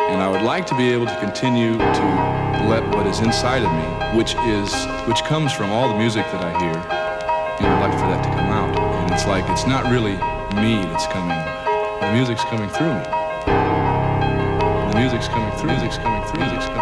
And I would like to be able to continue to let what is inside of me, which comes from all the music that I hear, I'd like for that to come out. And it's like, it's not really me that's coming. The music's coming through me. The music's coming through. Music's coming through. Music's coming